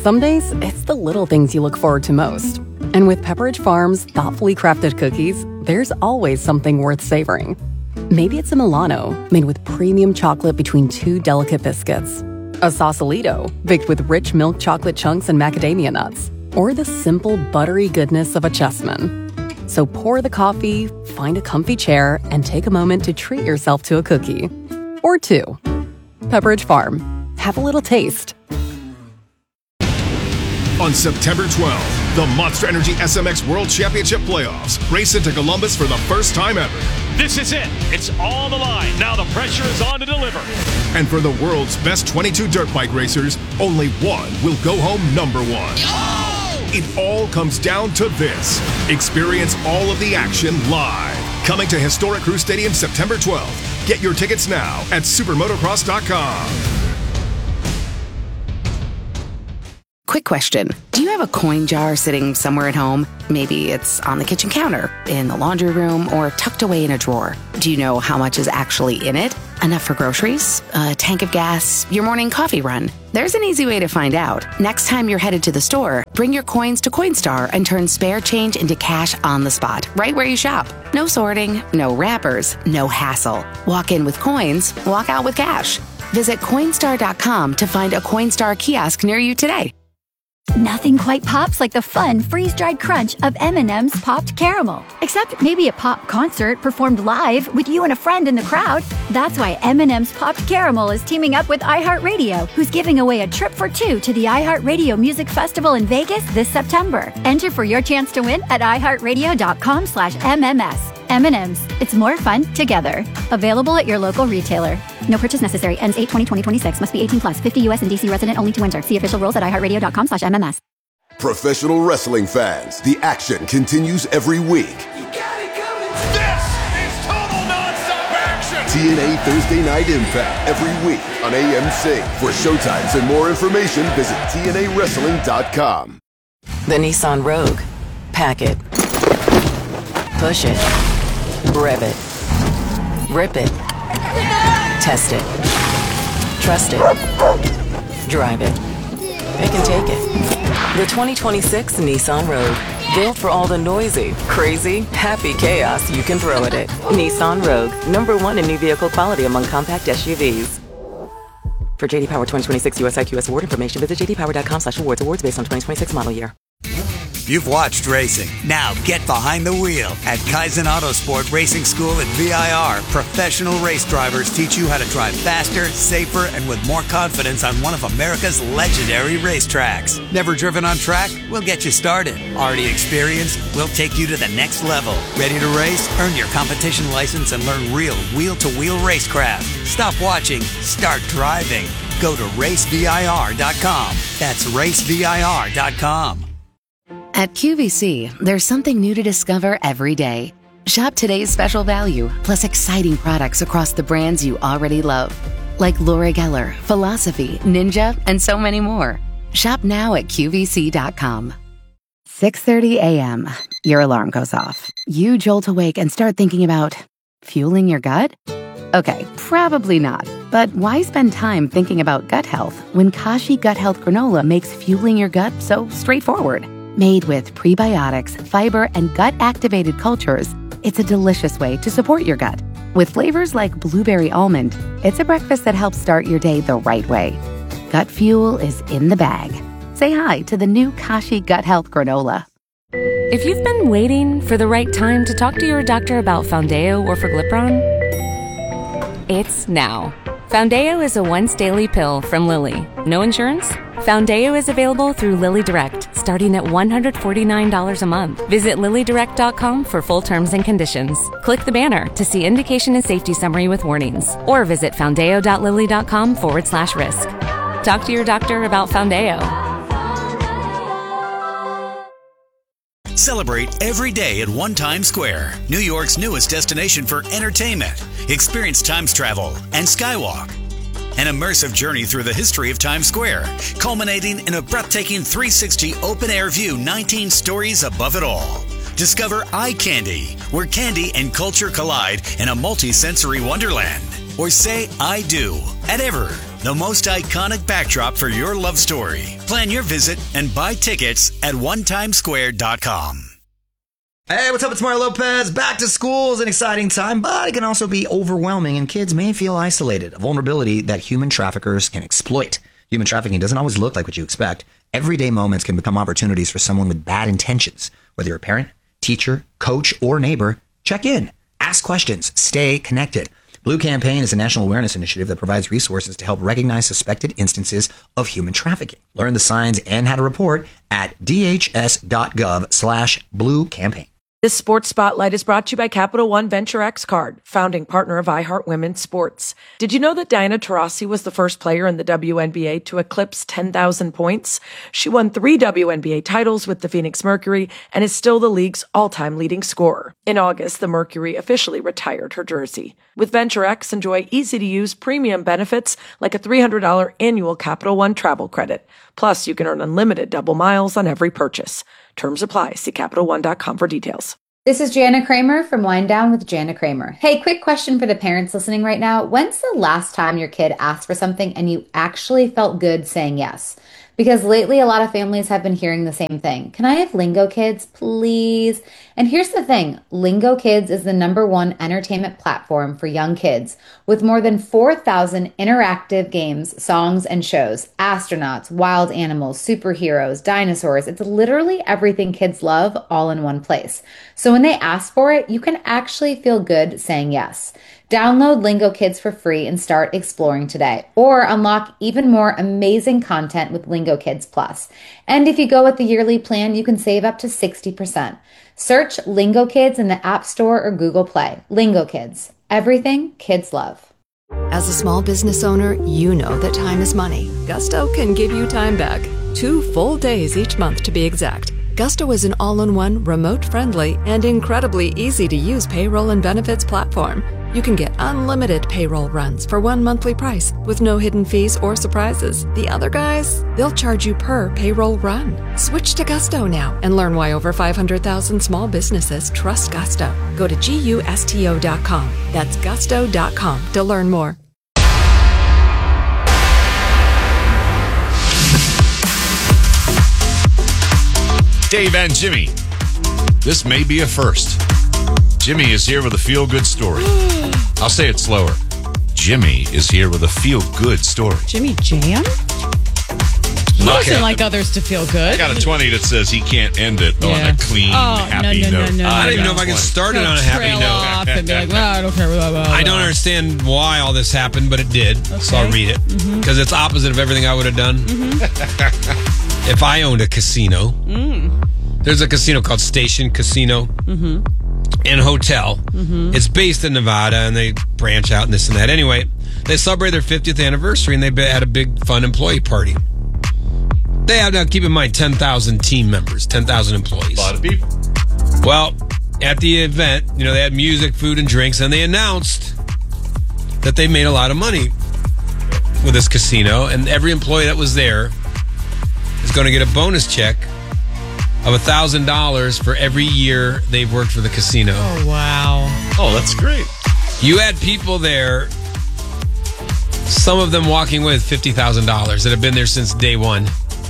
Some days, it's the little things you look forward to most. And with Pepperidge Farm's thoughtfully crafted cookies, there's always something worth savoring. Maybe it's a Milano, made with premium chocolate between two delicate biscuits. A Sausalito, baked with rich milk chocolate chunks and macadamia nuts. Or the simple, buttery goodness of a Chessman. So pour the coffee, find a comfy chair, and take a moment to treat yourself to a cookie. Or two. Pepperidge Farm. Have a little taste. On September 12th, the Monster Energy SMX World Championship Playoffs race into Columbus for the first time ever. This is it. It's all the line. Now the pressure is on to deliver. And for the world's best 22 dirt bike racers, only one will go home number one. Oh! It all comes down to this. Experience all of the action live. Coming to Historic Crew Stadium September 12th. Get your tickets now at supermotocross.com. Quick question. Do you have a coin jar sitting somewhere at home? Maybe it's on the kitchen counter, in the laundry room, or tucked away in a drawer. Do you know how much is actually in it? Enough for groceries, a tank of gas, your morning coffee run? There's an easy way to find out. Next time you're headed to the store, bring your coins to Coinstar and turn spare change into cash on the spot, right where you shop. No sorting, no wrappers, no hassle. Walk in with coins, walk out with cash. Visit Coinstar.com to find a Coinstar kiosk near you today. Nothing quite pops like the fun freeze-dried crunch of M&M's Popped Caramel. Except maybe a pop concert performed live with you and a friend in the crowd. That's why M&M's Popped Caramel is teaming up with iHeartRadio, who's giving away a trip for two to the iHeartRadio Music Festival in Vegas this September. Enter for your chance to win at iHeartRadio.com/MMS. M&M's. It's more fun together. Available at your local retailer. No purchase necessary. Ends 8/20/2026. Must be 18 plus. 50 U.S. and D.C. resident only to enter. See official rules at iHeartRadio.com/MMS. Professional wrestling fans, the action continues every week. You got it coming. This is total nonstop action. TNA Thursday Night Impact every week on AMC. For showtimes and more information, visit TNAWrestling.com. The Nissan Rogue. Pack it. Push it. Rev it. Rip it. Test it. Trust it. Drive it. It can take it. The 2026 Nissan Rogue. Built for all the noisy, crazy, happy chaos you can throw at it. Nissan Rogue. #1 in new vehicle quality among compact SUVs. For JD Power 2026 US IQS award information, visit jdpower.com/awards. Awards based on 2026 model year. You've watched racing. Now get behind the wheel. At Kaizen Autosport Racing School at VIR, professional race drivers teach you how to drive faster, safer, and with more confidence on one of America's legendary racetracks. Never driven on track? We'll get you started. Already experienced? We'll take you to the next level. Ready to race? Earn your competition license and learn real wheel-to-wheel racecraft. Stop watching. Start driving. Go to racevir.com. That's racevir.com. At QVC, there's something new to discover every day. Shop today's special value, plus exciting products across the brands you already love. Like Laura Geller, Philosophy, Ninja, and so many more. Shop now at QVC.com. 6:30 a.m. Your alarm goes off. You jolt awake and start thinking about fueling your gut? Okay, probably not. But why spend time thinking about gut health when Kashi Gut Health Granola makes fueling your gut so straightforward? Made with prebiotics, fiber, and gut-activated cultures, it's a delicious way to support your gut. With flavors like blueberry almond, it's a breakfast that helps start your day the right way. Gut fuel is in the bag. Say hi to the new Kashi Gut Health Granola. If you've been waiting for the right time to talk to your doctor about Foundayo or Forglipron, it's now. Foundayo is a once-daily pill from Lilly. No insurance? Foundayo is available through Lilly Direct, starting at $149 a month. Visit LillyDirect.com for full terms and conditions. Click the banner to see indication and safety summary with warnings, or visit foundayo.lilly.com/risk. Talk to your doctor about Foundayo. Celebrate every day at One Times Square, New York's newest destination for entertainment. Experience Times Travel and Skywalk. An immersive journey through the history of Times Square, culminating in a breathtaking 360 open-air view 19 stories above it all. Discover Eye Candy, where candy and culture collide in a multi-sensory wonderland. Or say I do at Ever, the most iconic backdrop for your love story. Plan your visit and buy tickets at onetimesquare.com. Hey, what's up? It's Mario Lopez. Back to school is an exciting time, but it can also be overwhelming, and kids may feel isolated, a vulnerability that human traffickers can exploit. Human trafficking doesn't always look like what you expect. Everyday moments can become opportunities for someone with bad intentions. Whether you're a parent, teacher, coach, or neighbor, check in, ask questions, stay connected. Blue Campaign is a national awareness initiative that provides resources to help recognize suspected instances of human trafficking. Learn the signs and how to report at dhs.gov/Blue Campaign. This Sports Spotlight is brought to you by Capital One Venture X Card, founding partner of iHeart Women's Sports. Did you know that Diana Taurasi was the first player in the WNBA to eclipse 10,000 points? She won 3 WNBA titles with the Phoenix Mercury and is still the league's all-time leading scorer. In August, the Mercury officially retired her jersey. With Venture X, enjoy easy-to-use premium benefits like a $300 annual Capital One travel credit. Plus, you can earn unlimited double miles on every purchase. Terms apply. See CapitalOne.com for details. This is Jana Kramer from Wind Down with Jana Kramer. Hey, quick question for the parents listening right now. When's the last time your kid asked for something and you actually felt good saying yes? Because lately a lot of families have been hearing the same thing. Can I have Lingo Kids, please? And here's the thing. Lingo Kids is the #1 entertainment platform for young kids with more than 4,000 interactive games, songs, and shows. Astronauts, wild animals, superheroes, dinosaurs. It's literally everything kids love all in one place. So when they ask for it, you can actually feel good saying yes. Download Lingo Kids for free and start exploring today. Or unlock even more amazing content with Lingo Kids Plus. And if you go with the yearly plan, you can save up to 60%. Search Lingo Kids in the App Store or Google Play. Lingo Kids. Everything kids love. As a small business owner, you know that time is money. Gusto can give you time back. 2 full days each month to be exact. Gusto is an all-in-one, remote-friendly, and incredibly easy-to-use payroll and benefits platform. You can get unlimited payroll runs for one monthly price with no hidden fees or surprises. The other guys, they'll charge you per payroll run. Switch to Gusto now and learn why over 500,000 small businesses trust Gusto. Go to GUSTO.com. That's Gusto.com to learn more. Dave and Jimmy. This may be a first. Jimmy is here with a feel-good story. I'll say it slower. Jimmy is here with a feel-good story. Jimmy Jam? He doesn't like others to feel good. I got a 20 that says he can't end it on a clean, happy note. I don't even know if I can start it on a happy note. Off and be like, well, I don't care. Blah, blah, blah. I don't understand why all this happened, but it did. Okay. So I'll read it. Because it's opposite of everything I would have done. If I owned a casino, there's a casino called Station Casino and Hotel. It's based in Nevada, and they branch out and this and that. Anyway, they celebrate their 50th anniversary, and they had a big, fun employee party. They have, now keep in mind, 10,000 team members, 10,000 employees. A lot of people. Well, at the event, they had music, food, and drinks, and they announced that they made a lot of money with this casino, and every employee that was there is going to get a bonus check of $1,000 for every year they've worked for the casino. Oh, wow. Oh, that's great. You had people there, some of them walking with $50,000 that have been there since day one.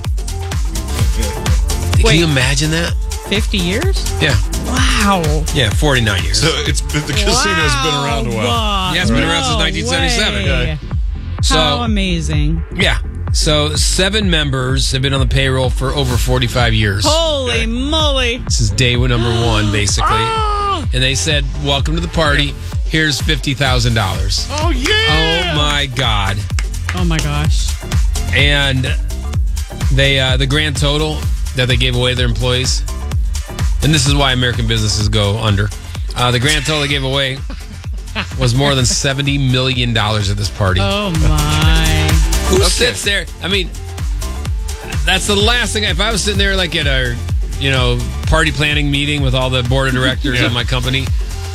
Can you imagine that? 50 years? Yeah. Wow. Yeah, 49 years. So the casino's been around a while. Yeah, it's been around since 1977. Way. So, how amazing. Yeah. So 7 members have been on the payroll for over 45 years. Holy moly. This is day number 1, basically. Oh! And they said, welcome to the party. Here's $50,000. Oh, yeah. Oh, my God. Oh, my gosh. And they the grand total that they gave away to their employees, and this is why American businesses go under, the grand total they gave away was more than $70 million at this party. Oh, my. Who sits there? I mean, that's the last thing. If I was sitting there like at a, party planning meeting with all the board of directors of my company,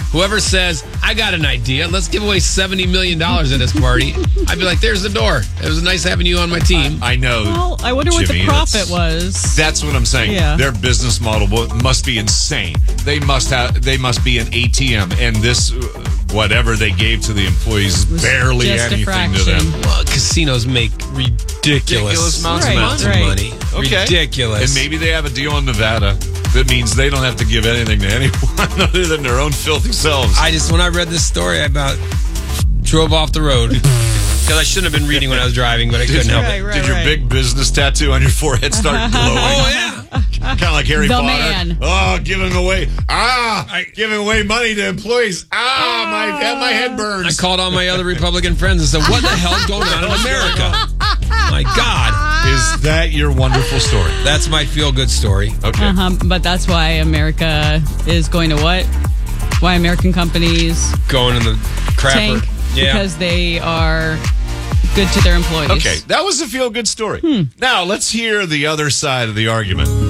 Whoever says, I got an idea, let's give away $70 million at this party, I'd be like, there's the door. It was nice having you on my team. I know. Well, I wonder what Jimmy, the profit was. That's what I'm saying. Yeah. Their business model must be insane. They must be an ATM, and this whatever they gave to the employees is barely just a anything to them. fraction. Well, casinos make ridiculous amounts of money. Okay. Ridiculous. And maybe they have a deal in Nevada that means they don't have to give anything to anyone other than their own filthy selves. When I read this story, I about drove off the road. Because I shouldn't have been reading when I was driving, but I couldn't help it. Did your big business tattoo on your forehead start glowing? Oh, yeah. Kind of like Harry The Potter. man. Oh, giving away money to employees. My head burns. I called all my other Republican friends and said, what the hell's going on in America? My God. Is that your wonderful story? That's my feel-good story. Okay. But that's why America is going to what? Why American companies Going in the crapper. tank? Yeah. Because they are good to their employees. Okay, that was a feel-good story. Now, let's hear the other side of the argument.